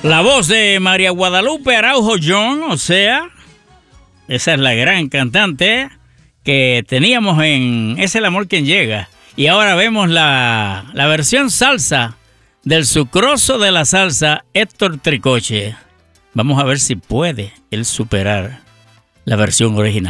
La voz de María Guadalupe Araujo John, o sea, esa es la gran cantante que teníamos en Es el amor quien llega. Y ahora vemos la versión salsa del sucroso de la salsa, Héctor Tricoche. Vamos a ver si puede él superar la versión original.